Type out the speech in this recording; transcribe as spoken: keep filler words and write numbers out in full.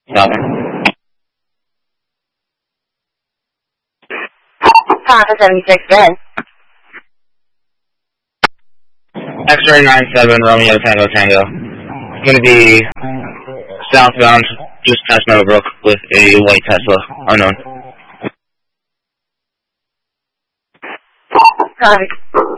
Copy. Papa seventy-six, go ahead. X-ray nine seven, Romeo Tango Tango. It's going to be southbound, just past Meadowbrook, with a white Tesla, unknown. Copy.